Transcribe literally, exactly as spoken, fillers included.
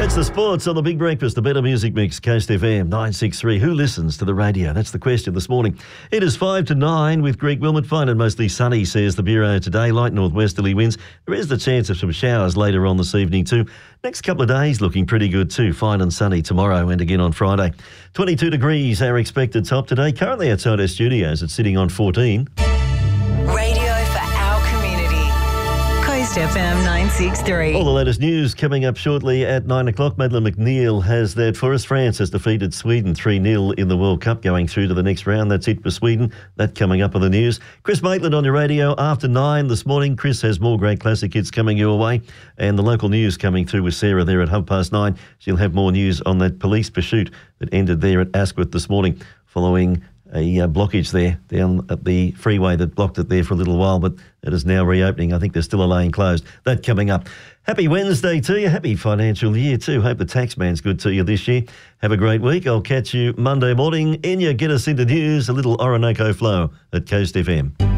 That's the sports on the Big Breakfast, the Better Music Mix, Coast F M nine sixty-three. Who listens to the radio? That's the question this morning. It is five to nine with Greg Wilmot. Fine and mostly sunny, says the Bureau today. Light northwesterly winds. There is the chance of some showers later on this evening too. Next couple of days looking pretty good too. Fine and sunny tomorrow and again on Friday. twenty-two degrees our expected top today. Currently outside our studios, it's sitting on fourteen. Radio for our community. Coast F M nine sixty-three. All the latest news coming up shortly at nine o'clock. Madeleine McNeil has that for us. France has defeated Sweden three nil in the World Cup, going through to the next round. That's it for Sweden. That coming up on the news. Chris Maitland on your radio after nine this morning. Chris has more great classic hits coming your way. And the local news coming through with Sarah there at half past nine. She'll have more news on that police pursuit that ended there at Asquith this morning following a uh, blockage there down at the freeway that blocked it there for a little while, but it is now reopening. I think there's still a lane closed. That coming up. Happy Wednesday to you. Happy financial year too. Hope the tax man's good to you this year. Have a great week. I'll catch you Monday morning. Enya, get us into news. A little Orinoco flow at Coast F M.